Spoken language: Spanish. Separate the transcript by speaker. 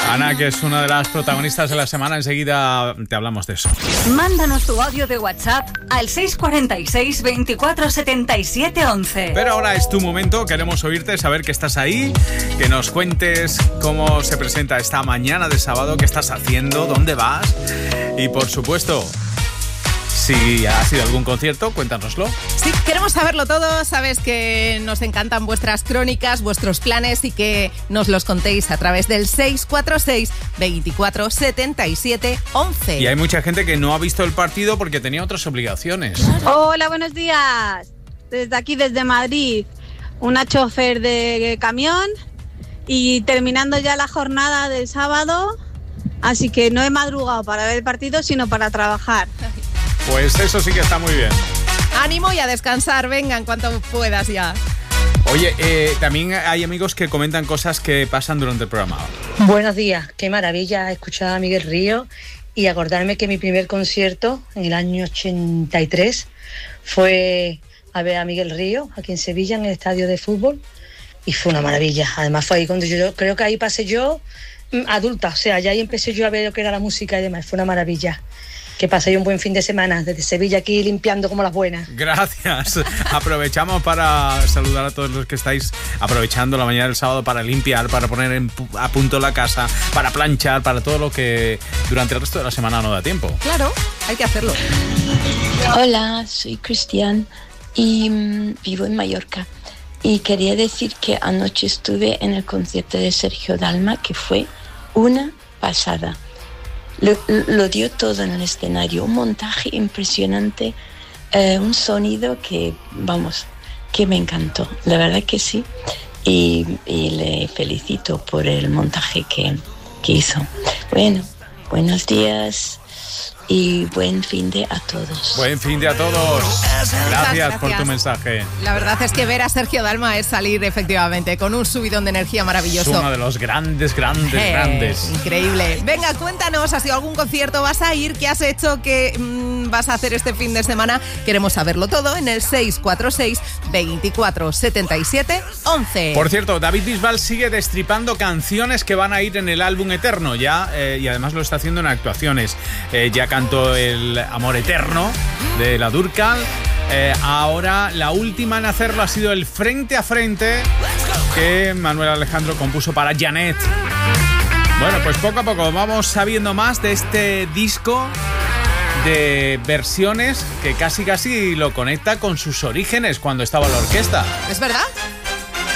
Speaker 1: Ana, que es una de las protagonistas de la semana, enseguida te hablamos de eso.
Speaker 2: Mándanos tu audio de WhatsApp al 646 24 77 11.
Speaker 1: Pero ahora es tu momento, queremos oírte, saber que estás ahí, que nos cuentes cómo se presenta esta mañana de sábado, qué estás haciendo, dónde vas y, por supuesto, si has ido a algún concierto, cuéntanoslo.
Speaker 3: Sí, queremos saberlo todo. Sabes que nos encantan vuestras crónicas, vuestros planes y que nos los contéis a través del 646 24 77 11.
Speaker 1: Y hay mucha gente que no ha visto el partido porque tenía otras obligaciones.
Speaker 4: Hola, buenos días. Desde aquí, desde Madrid, una chofer de camión y terminando ya la jornada del sábado, así que no he madrugado para ver el partido, sino para trabajar.
Speaker 1: Pues eso sí que está muy bien.
Speaker 3: Ánimo y a descansar, venga, en cuanto puedas ya.
Speaker 1: Oye, también hay amigos que comentan cosas que pasan durante el programa.
Speaker 5: Buenos días, qué maravilla escuchar a Miguel Ríos y acordarme que mi primer concierto en el año 83 fue a ver a Miguel Ríos aquí en Sevilla, en el estadio de fútbol, y fue una maravilla. Además fue ahí cuando yo creo que ahí pasé yo adulta, o sea, ya ahí empecé yo a ver lo que era la música y demás, fue una maravilla. Que paséis un buen fin de semana desde Sevilla, aquí limpiando como las buenas.
Speaker 1: Gracias. Aprovechamos para saludar a todos los que estáis aprovechando la mañana del sábado para limpiar, para poner a punto la casa, para planchar, para todo lo que durante el resto de la semana no da tiempo.
Speaker 3: Claro, hay que hacerlo.
Speaker 6: Hola, soy Cristian y vivo en Mallorca. Y quería decir que anoche estuve en el concierto de Sergio Dalma, que fue una pasada. Lo dio todo en el escenario, un montaje impresionante, un sonido que, vamos, que me encantó, la verdad que sí, y le felicito por el montaje que hizo. Bueno, buenos días y buen fin de a todos.
Speaker 1: Buen fin de a todos. Gracias por tu mensaje.
Speaker 3: La verdad es que ver a Sergio Dalma es salir efectivamente con un subidón de energía maravilloso.
Speaker 1: Es uno de los grandes.
Speaker 3: Increíble. Venga, cuéntanos, ¿has ido a algún concierto? ¿Vas a ir? ¿Qué has hecho? ¿Qué vas a hacer este fin de semana? Queremos saberlo todo en el 646 24 77 11.
Speaker 1: Por cierto, David Bisbal sigue destripando canciones que van a ir en el álbum Eterno ya, y además lo está haciendo en actuaciones. Ya cantó el Amor Eterno de la Durcal. Ahora la última en hacerlo ha sido el Frente a Frente que Manuel Alejandro compuso para Janet. Bueno, pues poco a poco vamos sabiendo más de este disco de versiones que casi lo conecta con sus orígenes cuando estaba la orquesta.
Speaker 3: ¿Es verdad?